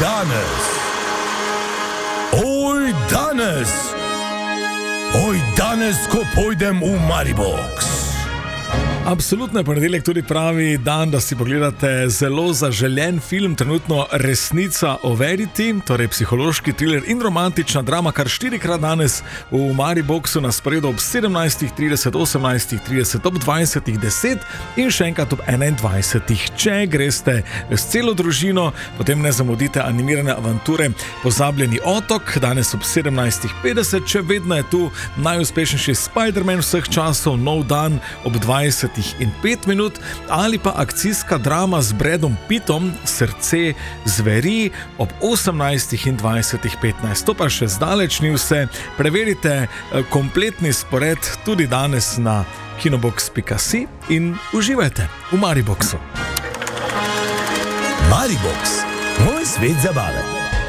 danes, ko pojdem v Maribox. Absolutno je ponedeljek tudi pravi dan, da si pogledate zelo zaželen film, trenutno Resnica o Verity, torej psihološki thriller in romantična drama, kar 4-krat danes v Mariboxu na sporedu ob 17:30, 18:30, ob 20:10 in še enkrat ob 21:00. Če greste s celo družino, potem ne zamudite animirane avanture Pozabljeni otok, danes ob 17:50, če vedno je tu najuspešnejši Spider-Man vseh časov, Nov dan ob 20:05 ali pa akcijska drama z Bradom Pittom Srce zveri ob 18:20:15. To pa še zdaleč ni vse. Preverite kompletni spored tudi danes na kinobox.si in uživajte v Mariboxu. Maribox, moj svet zabave.